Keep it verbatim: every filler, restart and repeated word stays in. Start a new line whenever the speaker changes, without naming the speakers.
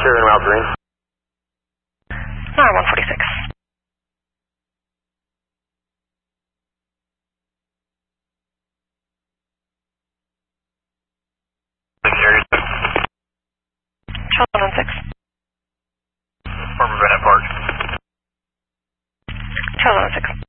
Sure, in Route Green.
Uh, one forty-six. Charles one six.
Former Bennett Park.
Charles one six.